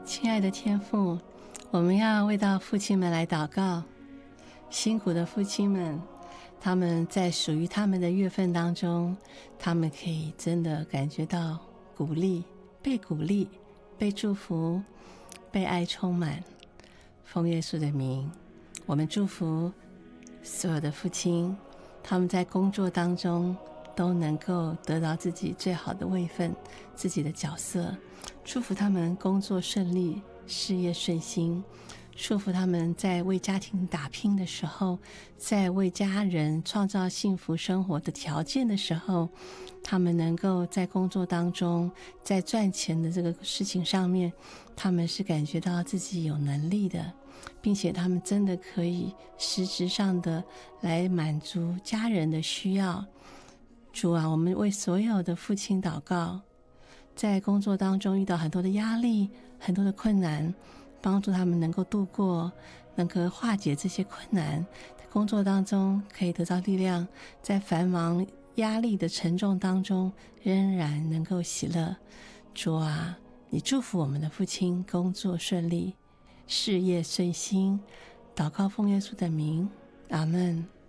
亲爱的天父，我们要为到父亲们来祷告。辛苦的父亲们，他们在属于他们的月份当中，他们可以真的感觉到鼓励，被祝福，被爱充满。奉耶稣的名，我们祝福所有的父亲，他们在工作当中都能够得到自己最好的位分，自己的角色。祝福他们工作顺利，事业顺心。祝福他们在为家庭打拼的时候，在为家人创造幸福生活的条件的时候，他们能够在工作当中，在赚钱的这个事情上面，他们是感觉到自己有能力的，并且他们真的可以实质上的来满足家人的需要。主啊，我们为所有的父亲祷告，在工作当中遇到很多的压力，很多的困难，帮助他们能够度过，能够化解这些困难，在工作当中可以得到力量，在繁忙压力的沉重当中仍然能够喜乐。主啊，你祝福我们的父亲工作顺利，事业顺心。祷告奉耶稣的名，阿们。